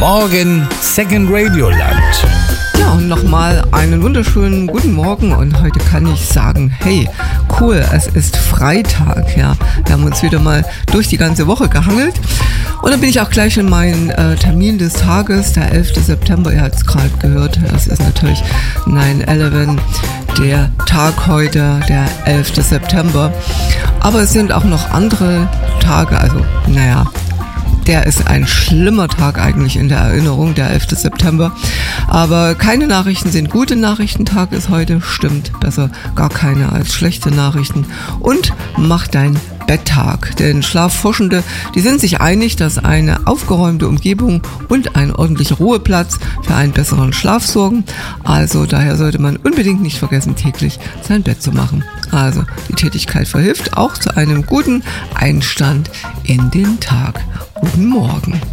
Morgen Second Radio Land. Ja, und nochmal einen wunderschönen guten Morgen und heute kann ich sagen, hey, cool, es ist Freitag, ja. Wir haben uns wieder mal durch die ganze Woche gehangelt und dann bin ich auch gleich in meinen Termin des Tages, der 11. September, ihr habt es gerade gehört, das ist natürlich 9/11, der Tag heute, der 11. September, aber es sind auch noch andere Tage, also naja, der ist ein schlimmer Tag eigentlich in der Erinnerung, der 11. September. Aber keine Nachrichten sind gute Nachrichten. Tag ist heute, stimmt. Besser gar keine als schlechte Nachrichten. Und mach dein Betttag. Denn Schlafforschende, die sind sich einig, dass eine aufgeräumte Umgebung und ein ordentlicher Ruheplatz für einen besseren Schlaf sorgen. Also daher sollte man unbedingt nicht vergessen, täglich sein Bett zu machen. Also die Tätigkeit verhilft auch zu einem guten Einstand in den Tag. Guten Morgen.